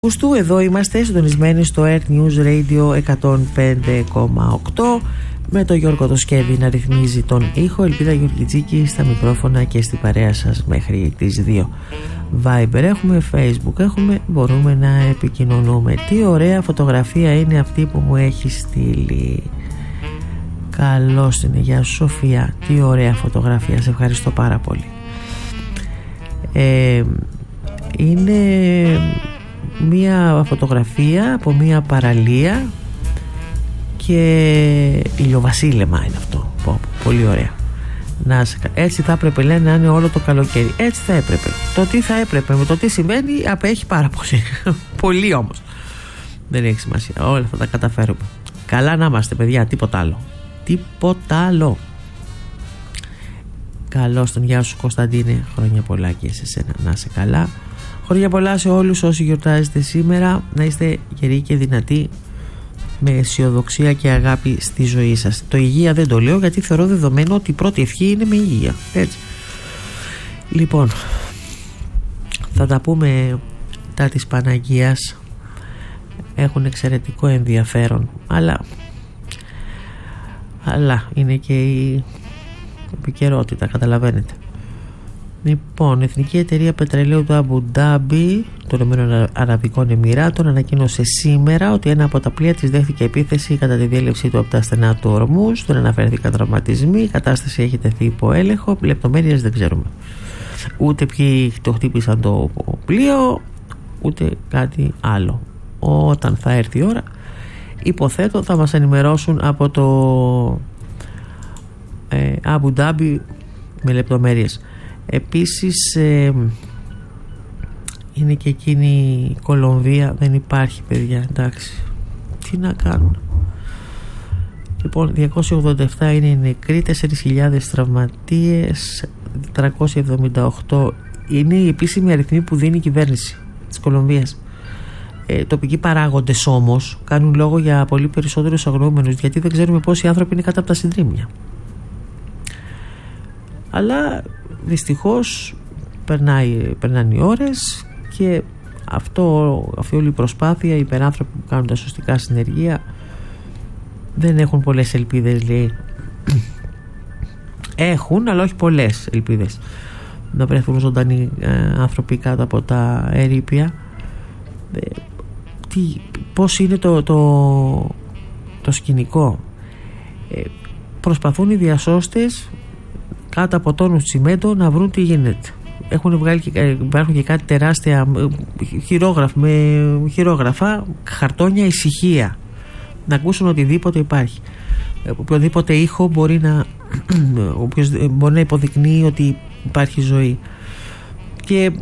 Αυγούστου, εδώ είμαστε συντονισμένοι στο Earth News Radio 105,8 με τον Γιώργο το Σκεύη να ρυθμίζει τον ήχο. Ελπίδα Γεωργιτζίκη στα μικρόφωνα και στην παρέα σας μέχρι τις 2. Viber έχουμε, Facebook έχουμε, μπορούμε να επικοινωνούμε. Τι ωραία φωτογραφία είναι αυτή που μου έχει στείλει. Καλώς την, γεια σου Σοφία. Τι ωραία φωτογραφία, σε ευχαριστώ πάρα πολύ. Είναι μία φωτογραφία από μία παραλία και ηλιοβασίλεμα είναι αυτό. Πολύ ωραία. Έτσι θα έπρεπε, λένε, να είναι όλο το καλοκαίρι. Έτσι θα έπρεπε. Το τι θα έπρεπε με το τι συμβαίνει απέχει πάρα πολύ. Πολύ όμως. Δεν έχει σημασία. Όλα θα τα καταφέρουμε. Καλά να είμαστε, παιδιά. Τίποτα άλλο. Τίποτα άλλο. Καλώς τον, γεια σου Κωνσταντίνε. Χρόνια πολλά και σε σένα. Να είσαι καλά. Χρόνια πολλά σε όλους όσοι γιορτάζετε σήμερα. Να είστε γεροί και δυνατοί, με αισιοδοξία και αγάπη στη ζωή σας. Το υγεία δεν το λέω, γιατί θεωρώ δεδομένο ότι η πρώτη ευχή είναι με υγεία. Έτσι. Λοιπόν, θα τα πούμε τα της Παναγίας. Έχουν εξαιρετικό ενδιαφέρον, αλλά είναι και η επικαιρότητα, καταλαβαίνετε. Λοιπόν, Εθνική Εταιρεία Πετρελαίου του Αμπου Ντάμπι των Ηνωμένων Αραβικών Εμιράτων ανακοίνωσε σήμερα ότι ένα από τα πλοία της δέχθηκε επίθεση κατά τη διέλευσή του από τα στενά του Ορμούζ. Δεν αναφέρθηκαν τραυματισμοί. Η κατάσταση έχει τεθεί υπό έλεγχο. Λεπτομέρειες δεν ξέρουμε. Ούτε ποιοι το χτύπησαν το πλοίο, ούτε κάτι άλλο. Όταν θα έρθει η ώρα, υποθέτω θα μας ενημερώσουν από το Αμπου Ντάμπι με λεπτομέρειες. Επίσης είναι και εκείνη η Κολομβία. Δεν υπάρχει, παιδιά, εντάξει, τι να κάνουν. Λοιπόν, 287 είναι οι νεκροί, 4.000 τραυματίες, 378 είναι οι επίσημοι αριθμοί που δίνει η κυβέρνηση της Κολομβίας. Τοπικοί παράγοντες όμως κάνουν λόγο για πολύ περισσότερους αγνοούμενους, γιατί δεν ξέρουμε πόσοι άνθρωποι είναι κάτω από τα συντρίμμια. Αλλά δυστυχώς περνάνε οι ώρες και αυτή όλη η προσπάθεια, οι υπεράνθρωποι που κάνουν τα σωστικά συνεργεία δεν έχουν πολλές ελπίδες, λέει. Έχουν, αλλά όχι πολλές ελπίδες να βρεθούν ζωντανοί άνθρωποι κάτω από τα ερείπια. Πώς είναι το σκηνικό. Προσπαθούν οι διασώστες κάτω από τόνους τσιμέντο να βρουν τι γίνεται. Υπάρχουν και κάτι τεράστια χειρόγραφα, χαρτόνια ησυχία, να ακούσουν οτιδήποτε υπάρχει. Οποιοδήποτε ήχο μπορεί να υποδεικνύει ότι υπάρχει ζωή. Και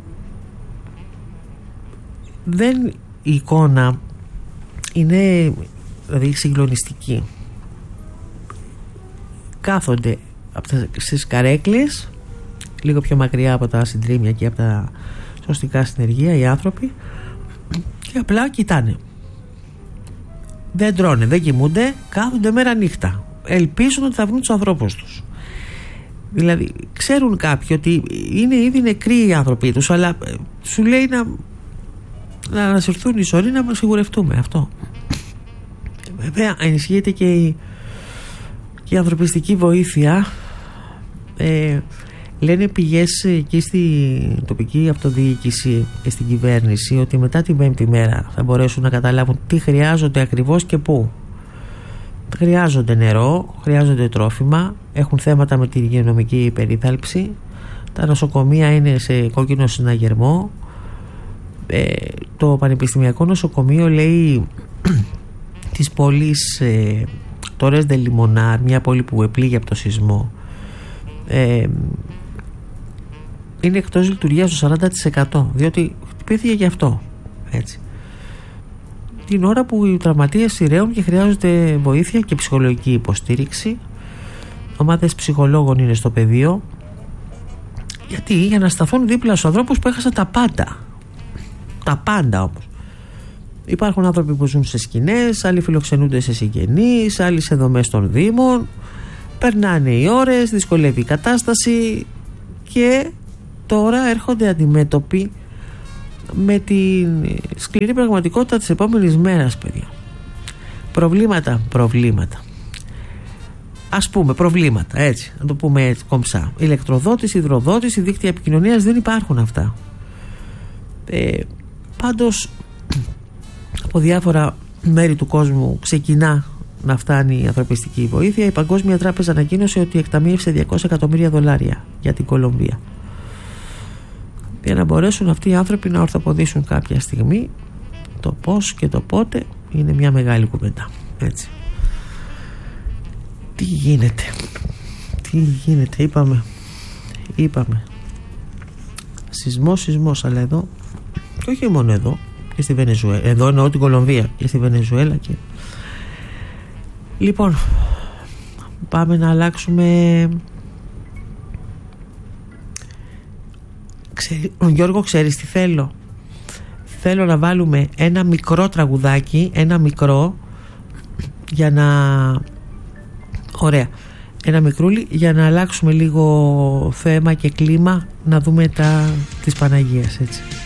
η εικόνα είναι, δηλαδή, συγκλονιστική. Κάθονται στις καρέκλες, λίγο πιο μακριά από τα συντρίμμια και από τα σωστικά συνεργεία, οι άνθρωποι, και απλά κοιτάνε. Δεν τρώνε, δεν κοιμούνται, κάθονται μέρα νύχτα. Ελπίζουν ότι θα βρουν τους ανθρώπους τους. Δηλαδή, ξέρουν κάποιοι ότι είναι ήδη νεκροί οι άνθρωποι τους, αλλά σου λέει να ανασυρθούν οι σωροί, να σιγουρευτούμε αυτό. Βέβαια, ενισχύεται και η ανθρωπιστική βοήθεια. Λένε πηγές εκεί στην τοπική αυτοδιοίκηση και στην κυβέρνηση ότι μετά την 5η μέρα θα μπορέσουν να καταλάβουν τι χρειάζονται ακριβώς και πού. Χρειάζονται νερό, χρειάζονται τρόφιμα, έχουν θέματα με την υγειονομική περίθαλψη, τα νοσοκομεία είναι σε κόκκινο συναγερμό. Το Πανεπιστημιακό Νοσοκομείο, λέει, της πόλης Τόρες Δε Λιμονάρ, μια πόλη που επλήγει από το σεισμό, είναι εκτός λειτουργίας το 40%, διότι χτυπήθηκε γι' αυτό, έτσι, την ώρα που οι τραυματίες σειραίουν και χρειάζονται βοήθεια και ψυχολογική υποστήριξη. Ομάδες ψυχολόγων είναι στο πεδίο. Για να σταθούν δίπλα στους ανθρώπους που έχασαν τα πάντα όμως. Υπάρχουν άνθρωποι που ζουν σε σκηνές, άλλοι φιλοξενούνται σε συγγενείς, άλλοι σε δομές των δήμων. Περνάνε οι ώρες, δυσκολεύει η κατάσταση και τώρα έρχονται αντιμέτωποι με τη σκληρή πραγματικότητα της επόμενης μέρας, παιδιά. Προβλήματα. Ας πούμε προβλήματα, έτσι, να το πούμε έτσι κομψά. Ηλεκτροδότηση, υδροδότηση, δίκτυα επικοινωνίας, δεν υπάρχουν αυτά. Πάντως από διάφορα μέρη του κόσμου ξεκινά να φτάνει η ανθρωπιστική βοήθεια. Η Παγκόσμια Τράπεζα ανακοίνωσε ότι εκταμείευσε $200 εκατομμύρια για την Κολομβία, για να μπορέσουν αυτοί οι άνθρωποι να ορθοποδήσουν κάποια στιγμή. Το πώς και το πότε είναι μια μεγάλη κουβέντα, έτσι. Τι γίνεται, είπαμε σεισμός, αλλά εδώ, και όχι μόνο εδώ, και στη Βενεζουέλα, εδώ εννοώ την Κολομβία, και στη Βενεζουέλα και... Λοιπόν, πάμε να αλλάξουμε. Γιώργο, ξέρεις τι θέλω? Θέλω να βάλουμε ένα μικρό τραγουδάκι, για να... Ωραία, ένα μικρούλι για να αλλάξουμε λίγο θέμα και κλίμα, να δούμε της Παναγίας, έτσι.